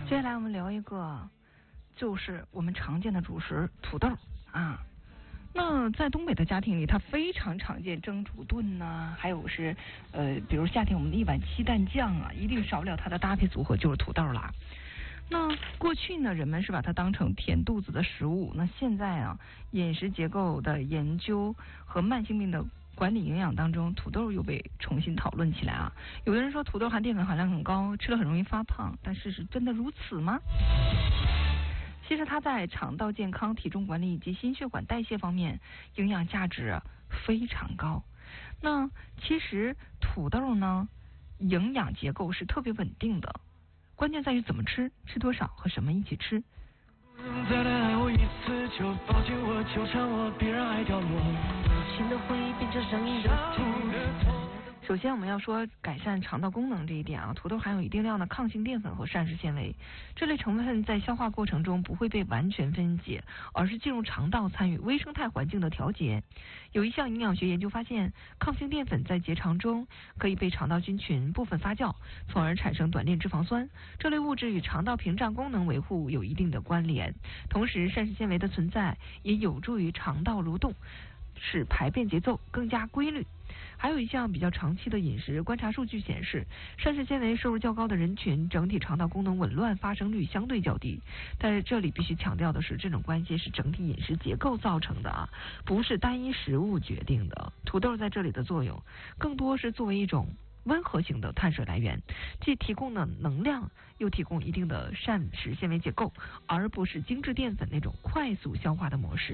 接下来我们聊一个，就是我们常见的主食土豆啊。那在东北的家庭里，它非常常见蒸煮炖呐，还有是比如夏天我们的一碗鸡蛋酱啊，一定少不了它的搭配组合就是土豆啦。那过去呢，人们是把它当成填肚子的食物。那现在啊，饮食结构的研究和慢性病的管理营养当中，土豆又被重新讨论起来啊。有的人说土豆含淀粉含量很高，吃了很容易发胖，但事实真的如此吗？其实它在肠道健康、体重管理以及心血管代谢方面，营养价值非常高。那其实土豆呢，营养结构是特别稳定的，关键在于怎么吃，吃多少和什么一起吃。 再来爱我一次，就抱紧我，纠缠我，别让爱掉落。新的回忆变成上瘾的痛。 首先我们要说改善肠道功能这一点啊，土豆含有一定量的抗性淀粉和膳食纤维，这类成分在消化过程中不会被完全分解，而是进入肠道参与微生态环境的调节。有一项营养学研究发现，抗性淀粉在结肠中可以被肠道菌群部分发酵，从而产生短链脂肪酸，这类物质与肠道屏障功能维护有一定的关联。同时膳食纤维的存在也有助于肠道蠕动，使排便节奏更加规律。还有一项比较长期的饮食观察数据显示，膳食纤维摄入较高的人群，整体肠道功能紊乱发生率相对较低。但是这里必须强调的是，这种关系是整体饮食结构造成的啊，不是单一食物决定的。土豆在这里的作用，更多是作为一种温和型的碳水来源，既提供了能量，又提供一定的膳食纤维结构，而不是精致淀粉那种快速消化的模式。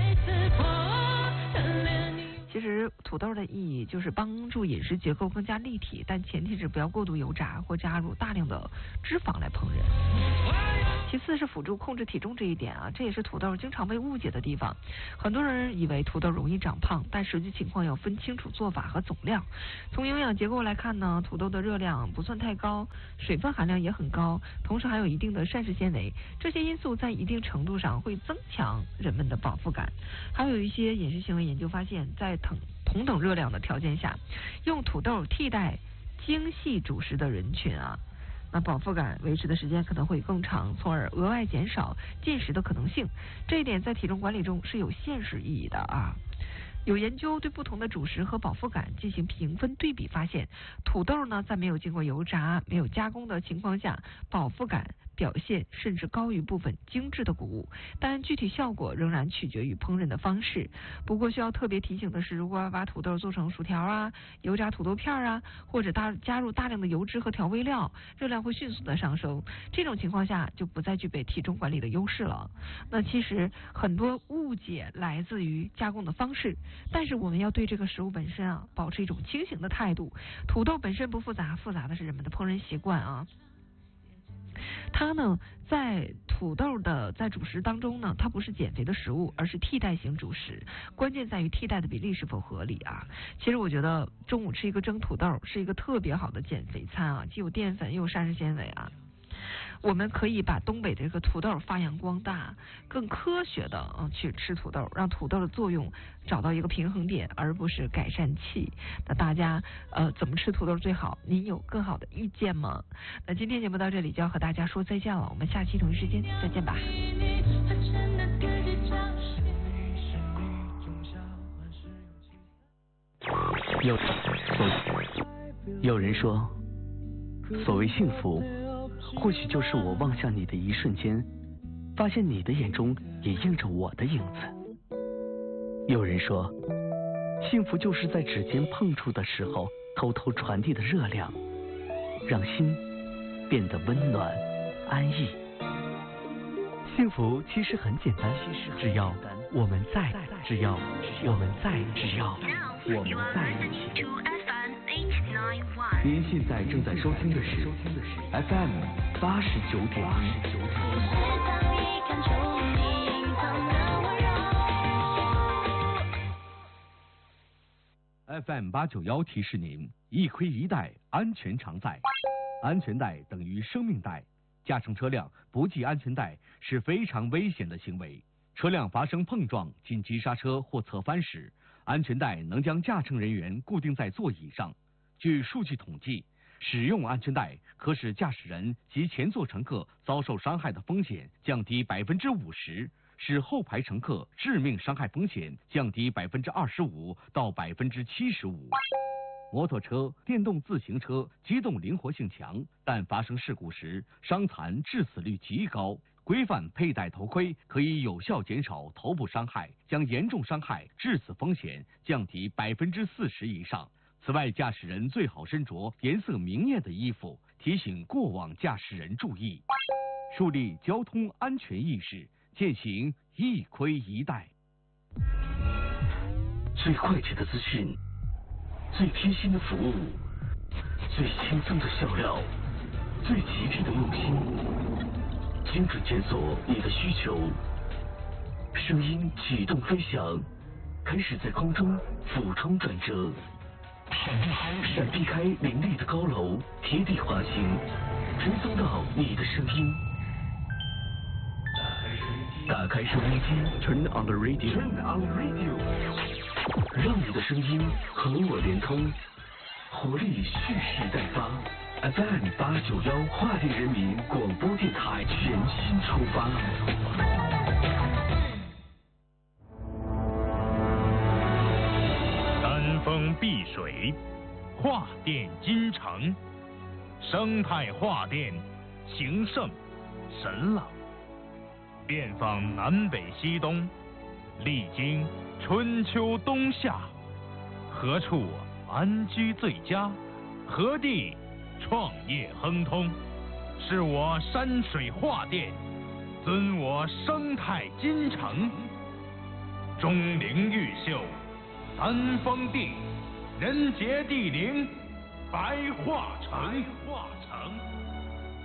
其实土豆的意义就是帮助饮食结构更加立体，但前提是不要过度油炸或加入大量的脂肪来烹饪。其次是辅助控制体重这一点啊，这也是土豆经常被误解的地方。很多人以为土豆容易长胖，但实际情况要分清楚做法和总量。从营养结构来看呢，土豆的热量不算太高，水分含量也很高，同时还有一定的膳食纤维，这些因素在一定程度上会增强人们的饱腹感。还有一些饮食行为研究发现，在同等热量的条件下，用土豆替代精细主食的人群啊，那饱腹感维持的时间可能会更长，从而额外减少进食的可能性。这一点在体重管理中是有现实意义的啊。有研究对不同的主食和饱腹感进行评分对比，发现土豆呢在没有经过油炸、没有加工的情况下，饱腹感表现甚至高于部分精致的谷物，但具体效果仍然取决于烹饪的方式。不过需要特别提醒的是，如果把土豆做成薯条啊、油炸土豆片啊，或者加入大量的油脂和调味料，热量会迅速的上升，这种情况下就不再具备体重管理的优势了。那其实很多误解来自于加工的方式，但是我们要对这个食物本身啊保持一种清醒的态度。土豆本身不复杂，复杂的是人们的烹饪习惯啊。它呢，在土豆的在主食当中呢，它不是减肥的食物，而是替代型主食。关键在于替代的比例是否合理啊。其实我觉得中午吃一个蒸土豆是一个特别好的减肥餐啊，既有淀粉又有膳食纤维啊。我们可以把东北这个土豆发扬光大，更科学的去吃土豆，让土豆的作用找到一个平衡点，而不是改善器。那大家怎么吃土豆最好？您有更好的意见吗？那今天节目到这里就要和大家说再见了，我们下期同一时间再见吧。 有人说，所谓幸福，或许就是我望向你的一瞬间，发现你的眼中也映着我的影子。有人说，幸福就是在指尖碰触的时候，偷偷传递的热量，让心变得温暖安逸。幸福其实很简单，只要我们在，只要我们在一起。您现在正在收听的是 FM 89.1。 FM 891提示您：一盔一带，安全常在。安全带等于生命带。驾乘车辆不系安全带是非常危险的行为。车辆发生碰撞、紧急刹车或侧翻时，安全带能将驾乘人员固定在座椅上。据数据统计， 使用安全带可使驾驶人及前座乘客遭受伤害的风险降低50%，使后排乘客致命伤害风险降低25%到75%。摩托车、电动自行车机动灵活性强，但发生事故时伤残致死率极高。规范佩戴头盔可以有效减少头部伤害，将严重伤害致死风险降低40%以上。此外，驾驶人最好身着颜色明艳的衣服，提醒过往驾驶人注意，树立交通安全意识，践行一盔一带。 最快捷的资讯，最贴心的服务，最轻松的笑料，最极致的用心，精准检索你的需求。声音启动飞翔，开始在空中俯冲转折，闪避开林立的高楼，贴地滑行，追踪到你的声音。打开收音机 ，Turn on the radio， 让你的声音和我连通，活力蓄势待发。FM 891桦甸人民广播电台全新出发。 山峰碧水，桦甸金城，生态桦甸，情圣神朗。遍访南北西东，历经春秋冬夏，何处安居最佳？何地创业亨通？是我山水桦甸，尊我生态金城。钟灵毓秀，三峰地，人杰地灵，白桦城。